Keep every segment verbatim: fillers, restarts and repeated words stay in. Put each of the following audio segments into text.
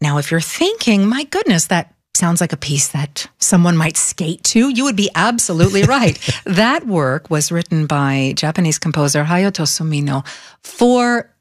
Now, if you're thinking, my goodness, that sounds like a piece that someone might skate to, you would be absolutely right. That work was written by Japanese composer Hayato Sumino for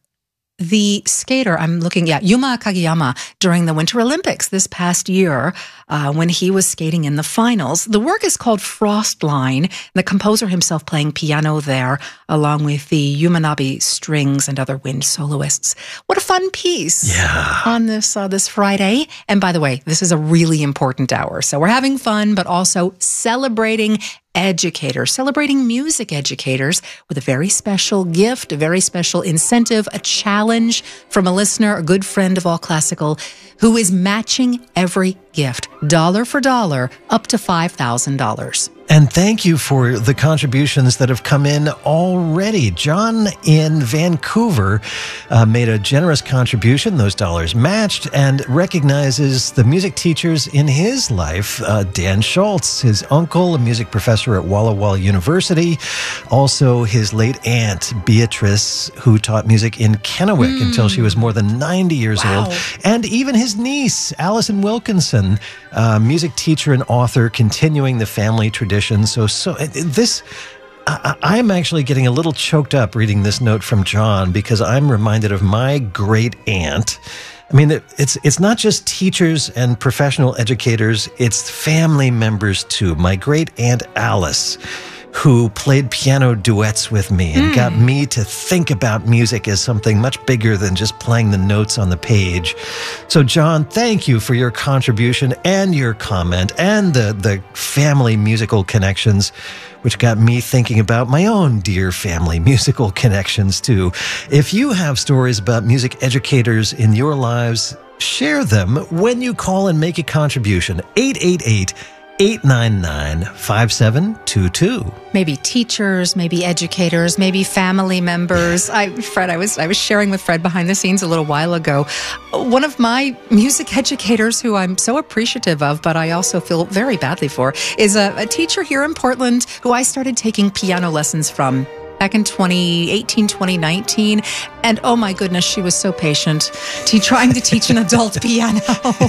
the skater, I'm looking at Yuma Kageyama during the Winter Olympics this past year uh, when he was skating in the finals. The work is called Frostline, the composer himself playing piano there, along with the Umanabe strings and other wind soloists. What a fun piece yeah. on this uh, this Friday. And by the way, this is a really important hour. So we're having fun, but also celebrating educators, celebrating music educators with a very special gift, a very special incentive, a challenge from a listener, a good friend of All Classical, who is matching every gift, dollar for dollar, up to five thousand dollars. And thank you for the contributions that have come in already. John in Vancouver uh, made a generous contribution, those dollars matched, and recognizes the music teachers in his life. Uh, Dan Schultz, his uncle, a music professor at Walla Walla University. Also, his late aunt, Beatrice, who taught music in Kennewick mm. until she was more than ninety years wow. old. And even his niece, Allison Wilkinson, uh, music teacher and author, continuing the family tradition. So, so this, I, I'm actually getting a little choked up reading this note from John because I'm reminded of my great aunt. I mean, it's it's not just teachers and professional educators; it's family members too. My great aunt Alice, who played piano duets with me and mm. got me to think about music as something much bigger than just playing the notes on the page. So, John, thank you for your contribution and your comment and the, the family musical connections, which got me thinking about my own dear family musical connections, too. If you have stories about music educators in your lives, share them when you call and make a contribution. eight eight eight, eight nine nine, five seven two two. Maybe teachers, maybe educators, maybe family members. I, Fred, I was I was sharing with Fred behind the scenes a little while ago. One of my music educators, who I'm so appreciative of, but I also feel very badly for, is a, a teacher here in Portland who I started taking piano lessons from back in twenty eighteen, twenty nineteen. And oh my goodness, she was so patient to trying to teach an adult piano.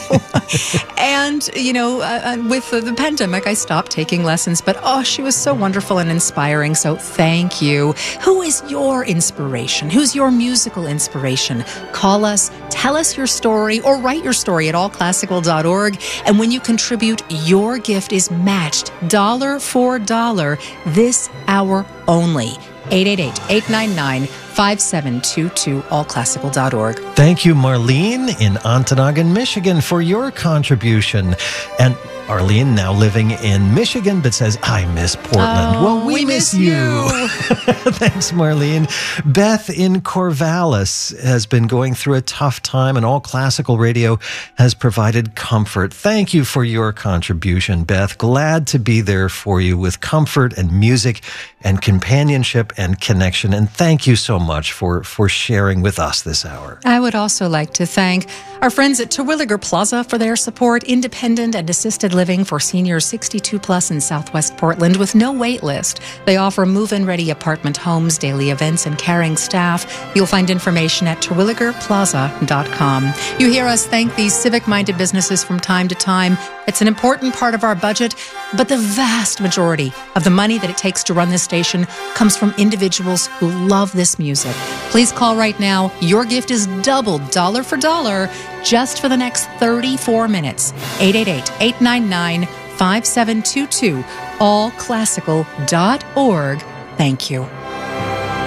And, you know, uh, with the, the pandemic, I stopped taking lessons. But oh, she was so wonderful and inspiring. So thank you. Who is your inspiration? Who's your musical inspiration? Call us, tell us your story, or write your story at all classical dot org. And when you contribute, your gift is matched dollar for dollar this hour only. eight eight eight, eight nine nine, five seven two two, all classical dot org. Thank you, Marlene in Ontonagon, Michigan, for your contribution. And Arlene, now living in Michigan, but says, I miss Portland. Oh, well, we, we miss, miss you. you. Thanks, Marlene. Beth in Corvallis has been going through a tough time, and All Classical Radio has provided comfort. Thank you for your contribution, Beth. Glad to be there for you with comfort and music and companionship and connection. And thank you so much for, for sharing with us this hour. I would also like to thank our friends at Terwilliger Plaza for their support, independent and assisted living for seniors sixty-two plus in Southwest Portland with no wait list. They offer move-in ready apartment homes, daily events, and caring staff. You'll find information at terwilliger plaza dot com. You hear us thank these civic-minded businesses from time to time. It's an important part of our budget, but the vast majority of the money that it takes to run this station comes from individuals who love this music. Please call right now. Your gift is doubled dollar for dollar just for the next thirty-four minutes. eight eight eight, eight nine nine, five seven two two, all classical dot org. Thank you.